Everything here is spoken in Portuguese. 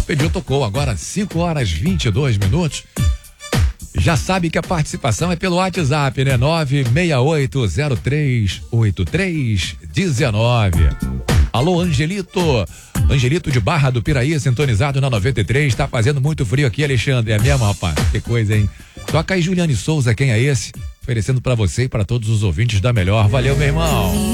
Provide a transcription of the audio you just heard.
pediu, tocou. Agora 5h22. Já sabe que a participação é pelo WhatsApp, né? 968038319. Alô, Angelito. Angelito de Barra do Piraí, sintonizado na 93. Tá fazendo muito frio aqui, Alexandre. É mesmo, rapaz? Que coisa, hein? Toca aí, Juliane Souza, quem é esse? Oferecendo pra você e pra todos os ouvintes da melhor. Valeu, meu irmão.